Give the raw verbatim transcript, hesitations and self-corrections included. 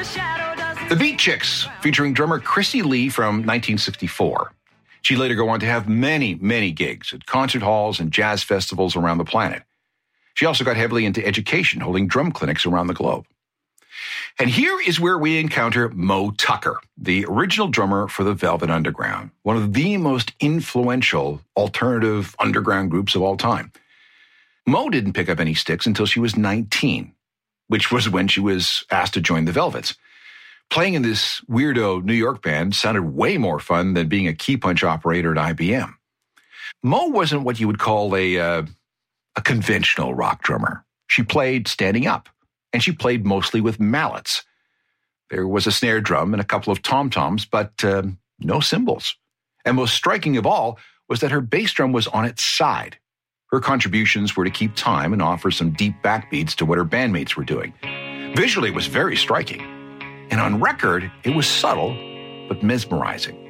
The Beat Chicks, featuring drummer Chrissy Lee from nineteen sixty-four. She'd later go on to have many, many gigs at concert halls and jazz festivals around the planet. She also got heavily into education, holding drum clinics around the globe. And here is where we encounter Moe Tucker, the original drummer for the Velvet Underground, one of the most influential alternative underground groups of all time. Moe didn't pick up any sticks until she was nineteen, which was when she was asked to join the Velvets. Playing in this weirdo New York band sounded way more fun than being a key punch operator at I B M. Moe wasn't what you would call a, uh, a conventional rock drummer. She played standing up, and she played mostly with mallets. There was a snare drum and a couple of tom-toms, but uh, no cymbals. And most striking of all was that her bass drum was on its side. Her contributions were to keep time and offer some deep backbeats to what her bandmates were doing. Visually, it was very striking. And on record, it was subtle, but mesmerizing.